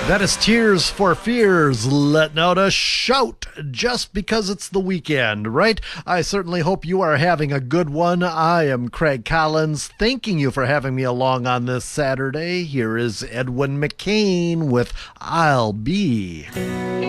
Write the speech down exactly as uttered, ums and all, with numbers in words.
That is Tears for Fears, letting out a shout just because it's the weekend, right? I certainly hope you are having a good one. I am Craig Collins, thanking you for having me along on this Saturday. Here is Edwin McCain with I'll Be.